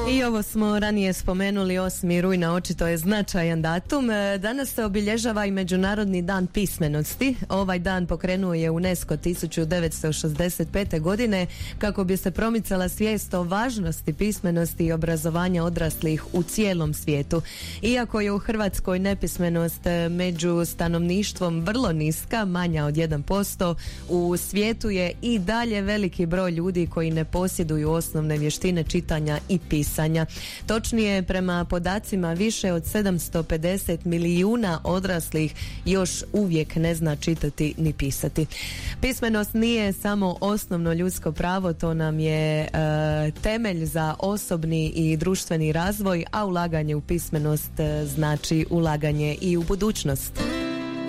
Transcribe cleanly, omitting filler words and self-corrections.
I ovo smo ranije spomenuli, 8. rujna očito je značajan datum. Danas se obilježava i Međunarodni dan pismenosti. Ovaj dan pokrenuo je UNESCO 1965. godine kako bi se promicala svijest o važnosti pismenosti i obrazovanja odraslih u cijelom svijetu. Iako je u Hrvatskoj nepismenost među stanovništvom vrlo niska, manja od 1%, u svijetu je i dalje veliki broj ljudi koji ne posjeduju osnovne vještine čitanja i pisanja. Točnije, prema podacima, više od 750 milijuna odraslih još uvijek ne zna čitati ni pisati. Pismenost nije samo osnovno ljudsko pravo, to nam je temelj za osobni i društveni razvoj, a ulaganje u pismenost znači ulaganje i u budućnost.